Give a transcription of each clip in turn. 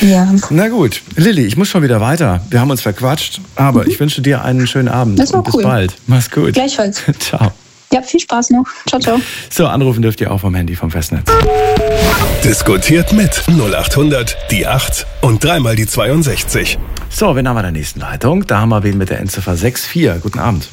Ja. Na gut, Lilly, ich muss schon wieder weiter. Wir haben uns verquatscht, aber ich wünsche dir einen schönen Abend. Das war und bis cool. bald. Mach's gut. Gleichfalls. Ciao. Ja, viel Spaß noch. Ciao, ciao. So, anrufen dürft ihr auch vom Handy vom Festnetz. Diskutiert mit 0800 die 8 und dreimal die 62. So, wen haben wir in der nächsten Leitung? Da haben wir wen mit der Endziffer 64. Guten Abend.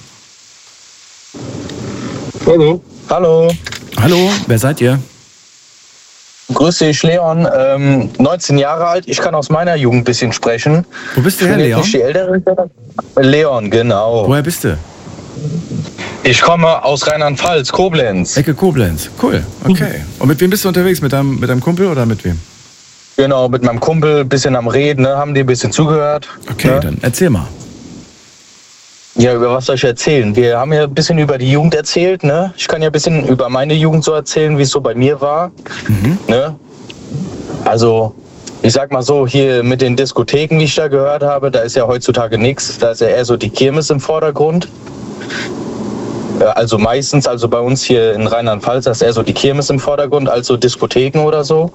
Hallo. Hallo. Hallo, wer seid ihr? Grüß dich, Leon. 19 Jahre alt. Ich kann aus meiner Jugend ein bisschen sprechen. Wo bist du her, Leon? Nicht die Ältere. Leon, genau. Woher bist du? Ich komme aus Rheinland-Pfalz, Koblenz. Ecke Koblenz. Cool, okay. Und mit wem bist du unterwegs? Mit deinem Kumpel oder mit wem? Genau, mit meinem Kumpel, ein bisschen am Reden, ne? Haben die ein bisschen zugehört. Okay, ne? Dann erzähl mal. Ja, über was soll ich erzählen? Wir haben ja ein bisschen über die Jugend erzählt, ne? Ich kann ja ein bisschen über meine Jugend so erzählen, wie es so bei mir war. Ne? Also, ich sag mal so, hier mit den Diskotheken, wie ich da gehört habe, da ist ja heutzutage nichts. Da ist ja eher so die Kirmes im Vordergrund. Also meistens, also bei uns hier in Rheinland-Pfalz, da ist eher so die Kirmes im Vordergrund, als so Diskotheken oder so.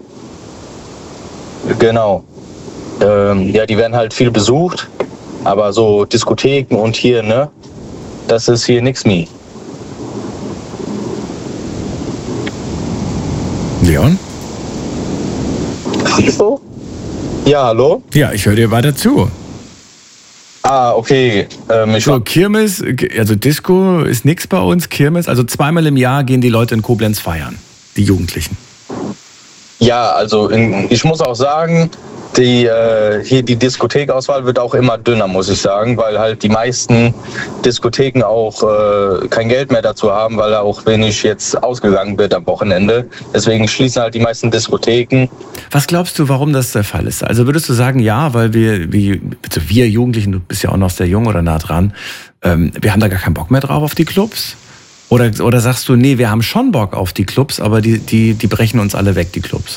Genau. Ja, die werden halt viel besucht. Aber so Diskotheken und hier, ne, das ist hier nix mehr. Leon? Hallo? Ja, hallo? Ja, ich höre dir weiter zu. Ah, okay. So, Kirmes, also Disco ist nix bei uns, Kirmes. Also zweimal im Jahr gehen die Leute in Koblenz feiern, die Jugendlichen. Ja, also ich muss auch sagen, hier die Diskothekauswahl wird auch immer dünner, muss ich sagen, weil halt die meisten Diskotheken auch kein Geld mehr dazu haben, weil auch wenig jetzt ausgegangen wird am Wochenende. Deswegen schließen halt die meisten Diskotheken. Was glaubst du, warum das der Fall ist? Also würdest du sagen, ja, weil wir Jugendlichen, du bist ja auch noch sehr jung oder nah dran, wir haben da gar keinen Bock mehr drauf auf die Clubs? Oder sagst du, nee, wir haben schon Bock auf die Clubs, aber die brechen uns alle weg, die Clubs?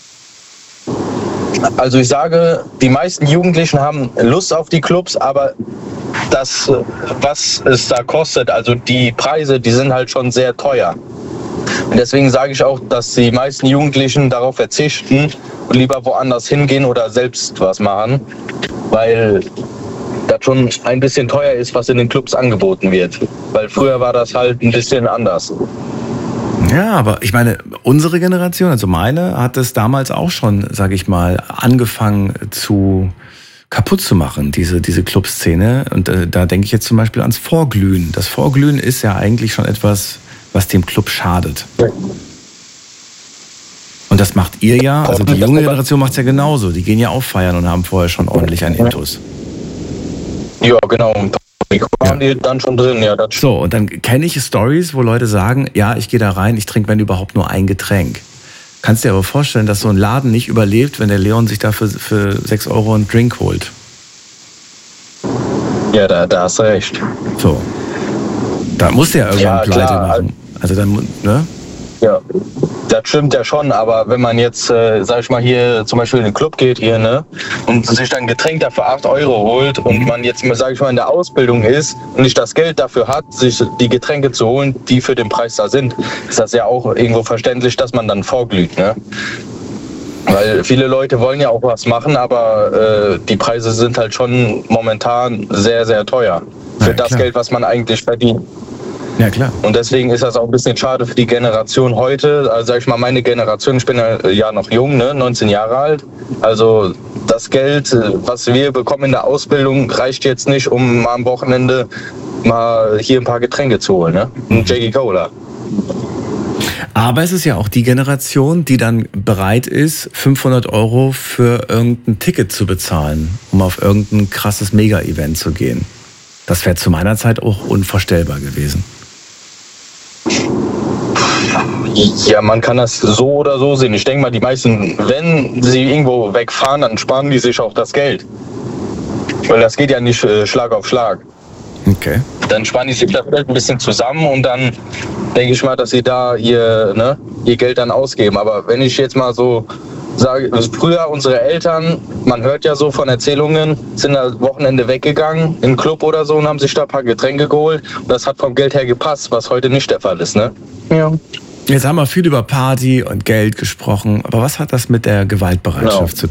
Also ich sage, die meisten Jugendlichen haben Lust auf die Clubs, aber das, was es da kostet, also die Preise, die sind halt schon sehr teuer. Und deswegen sage ich auch, dass die meisten Jugendlichen darauf verzichten und lieber woanders hingehen oder selbst was machen, weil das schon ein bisschen teuer ist, was in den Clubs angeboten wird. Weil früher war das halt ein bisschen anders. Ja, aber ich meine, unsere Generation, also meine, hat es damals auch schon, sage ich mal, angefangen kaputt zu machen, diese Clubszene. Und da denke ich jetzt zum Beispiel ans Vorglühen. Das Vorglühen ist ja eigentlich schon etwas, was dem Club schadet. Und das macht ihr ja, also die junge Generation macht es ja genauso. Die gehen ja auch feiern und haben vorher schon ordentlich einen Intus. Ja, genau. Waren die dann schon drin, ja. Das so, und dann kenne ich Stories, wo Leute sagen, ja, ich gehe da rein, ich trinke, wenn überhaupt, nur ein Getränk. Kannst dir aber vorstellen, dass so ein Laden nicht überlebt, wenn der Leon sich da für 6 Euro einen Drink holt. Ja, da hast du recht. So. Da musst du ja irgendwann Pleite machen. Also dann, ne? Ja, das stimmt ja schon, aber wenn man jetzt, sag ich mal, hier zum Beispiel in den Club geht hier, ne, und sich dann ein Getränk dafür 8 Euro holt und man jetzt, sag ich mal, in der Ausbildung ist und nicht das Geld dafür hat, sich die Getränke zu holen, die für den Preis da sind, ist das ja auch irgendwo verständlich, dass man dann vorglüht, ne? Weil viele Leute wollen ja auch was machen, aber die Preise sind halt schon momentan sehr, sehr teuer für das Geld, was man eigentlich verdient. Ja, klar. Und deswegen ist das auch ein bisschen schade für die Generation heute. Also sag ich mal, meine Generation, ich bin ja noch jung, ne, 19 Jahre alt. Also das Geld, was wir bekommen in der Ausbildung, reicht jetzt nicht, um am Wochenende mal hier ein paar Getränke zu holen, ne? Ein Jackie Cola. Aber es ist ja auch die Generation, die dann bereit ist, 500 Euro für irgendein Ticket zu bezahlen, um auf irgendein krasses Mega-Event zu gehen. Das wäre zu meiner Zeit auch unvorstellbar gewesen. Ja, man kann das so oder so sehen. Ich denke mal, die meisten, wenn sie irgendwo wegfahren, dann sparen die sich auch das Geld. Weil das geht ja nicht Schlag auf Schlag. Okay. Dann sparen die sich das Geld ein bisschen zusammen und dann denke ich mal, dass sie da ihr Geld dann ausgeben. Aber wenn ich jetzt mal so sage, früher unsere Eltern, man hört ja so von Erzählungen, sind am Wochenende weggegangen in einen Club oder so und haben sich da ein paar Getränke geholt. Und das hat vom Geld her gepasst, was heute nicht der Fall ist, ne? Ja. Jetzt haben wir viel über Party und Geld gesprochen, aber was hat das mit der Gewaltbereitschaft zu tun?